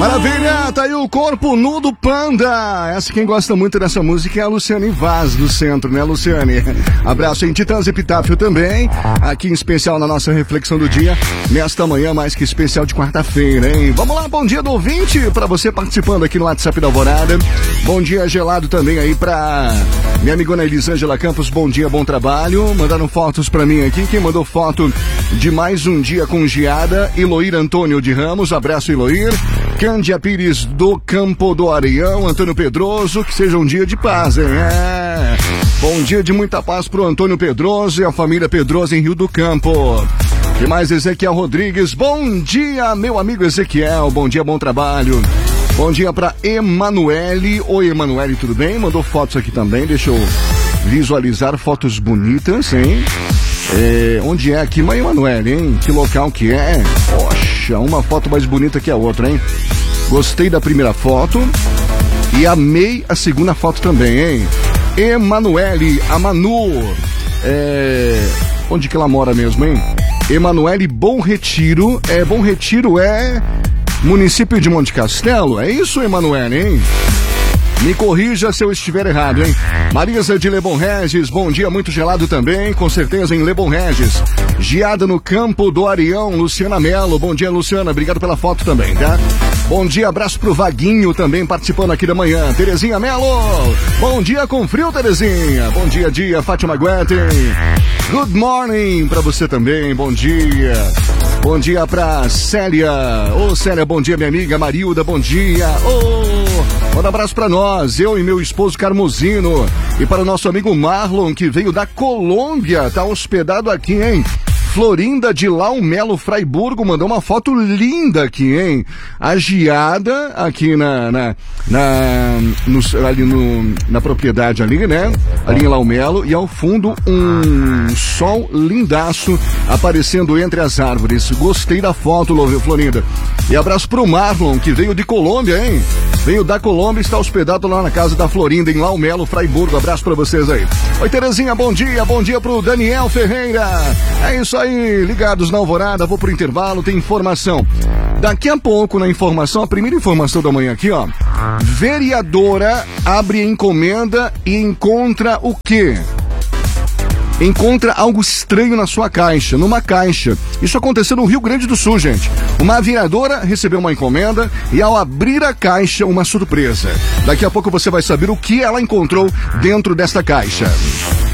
Maravilha, tá aí o Corpo Nu do Panda. Essa quem gosta muito dessa música é a Luciane Vaz do Centro, né, Luciane? Abraço em Titãs Epitáfio também, aqui em especial na nossa reflexão do dia, nesta manhã mais que especial de quarta-feira, hein? Vamos lá, bom dia do ouvinte, pra você participando aqui no WhatsApp da Alvorada. Bom dia gelado também aí pra minha amigona Elisângela Campos, bom dia, bom trabalho. Mandaram fotos pra mim aqui, quem mandou foto de mais um dia com geada, Iloir Antônio de Ramos, abraço Iloir. Cândia Pires do Campo do Areião, Antônio Pedroso, que seja um dia de paz, hein? É. Bom dia de muita paz pro Antônio Pedroso e a família Pedroso em Rio do Campo. E mais Ezequiel Rodrigues, bom dia meu amigo Ezequiel, bom dia, bom trabalho. Bom dia pra Emanuele, oi Emanuele, tudo bem? Mandou fotos aqui também, deixa eu visualizar fotos bonitas, hein? Onde é aqui, mãe Emanuele, hein? Que local que é? Poxa, uma foto mais bonita que a outra, hein? Gostei da primeira foto e amei a segunda foto também, hein? Emanuele, a Manu, onde que ela mora mesmo, hein? Emanuele Bom Retiro, Bom Retiro é município de Monte Castelo, é isso, Emanuele, hein? Me corrija se eu estiver errado, hein? Marisa de Lebon Regis, bom dia, muito gelado também, com certeza em Lebon Regis. Geada no Campo do Areião, Luciana Mello, bom dia, Luciana, obrigado pela foto também, tá? Bom dia, abraço pro Vaguinho também participando aqui da manhã. Terezinha Mello, bom dia com frio, Terezinha. Bom dia, Fátima Guetem. Good morning pra você também, bom dia. Bom dia pra Célia. Ô, Célia, bom dia, minha amiga Marilda, bom dia. Manda um abraço pra nós, eu e meu esposo Carmozino. E para o nosso amigo Marlon, que veio da Colômbia, tá hospedado aqui, hein? Florinda de Laumelo, Fraiburgo, mandou uma foto linda aqui, hein? A geada aqui na propriedade ali, né? Ali em Laumelo, e ao fundo um sol lindaço aparecendo entre as árvores. Gostei da foto, Florinda. E abraço pro Marlon, que veio de Colômbia, hein? Veio da Colômbia e está hospedado lá na casa da Florinda, em Laumelo, Fraiburgo. Abraço pra vocês aí. Oi, Terezinha, bom dia pro Daniel Ferreira. É isso aí, ligados na Alvorada, vou pro intervalo, tem informação. Daqui a pouco na informação, a primeira informação da manhã aqui, ó. Vereadora abre encomenda e encontra o quê? Encontra algo estranho na sua caixa, numa caixa. Isso aconteceu no Rio Grande do Sul, gente. Uma vereadora recebeu uma encomenda e ao abrir a caixa, uma surpresa. Daqui a pouco você vai saber o que ela encontrou dentro desta caixa.